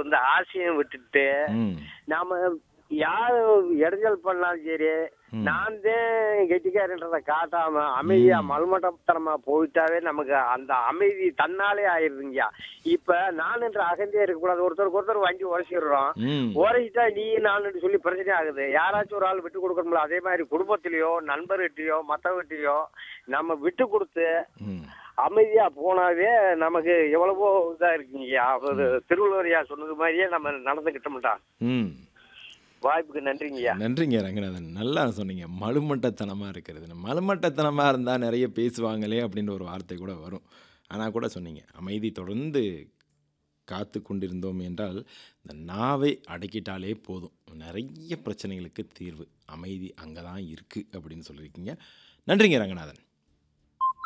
வந்து ஆசையும் விட்டுட்டு ம். நாம யாரு இடைஞ்சல் பண்ணாலும் சரி, ம். நான் தான் கெட்டிக்காரன்றதை காட்டாம அமைதியா ம். மல்மட்டத்தனமா போயிட்டாவே நமக்கு அந்த அமைதி தன்னாலே ஆயிருதுங்கய்யா. இப்ப நான் என்ற அகந்தியா இருக்கக்கூடாது. ஒருத்தருக்கு ஒருத்தர் வாங்கி உரைச்சிடுறோம். ம். உரைச்சிட்டா நீ நான் சொல்லி பிரச்சனை ஆகுது. யாராச்சும் ஒரு ஆள் விட்டு கொடுக்கணும்ல. அதே மாதிரி குடும்பத்திலயோ நண்பர்கிட்டயோ மத்தவங்கிட்டயோ நம்ம விட்டு கொடுத்து ம். அமைதியா போனாவே நமக்கு எவ்வளவோ இதா இருக்குங்கய்யா. ஒரு திருவள்ளுவரையா சொன்னது மாதிரியே நம்ம நடந்துக்கிட்டோம்டா. ம். வாய்ப்புக்கு நன்றிங்கய்யா. நன்றிங்க ரங்கநாதன். நல்லா சொன்னீங்க. மழுமட்டத்தனமா இருக்கிறது. மழுமட்டத்தனமா இருந்தா நெறைய பேசுவாங்களே அப்படின்ற ஒரு வார்த்தை கூட வரும். ஆனா கூட சொன்னீங்க. அமைதி தொடர்ந்து காத்து கொண்டிருந்தோம் என்றால், இந்த நாவை அடக்கிட்டாலே போதும். நெறைய பிரச்சனைகளுக்கு தீர்வு. அமைதி அங்க தான் இருக்கு அப்படின்னு சொல்லியிருக்கீங்க. நன்றிங்க ரங்கநாதன்.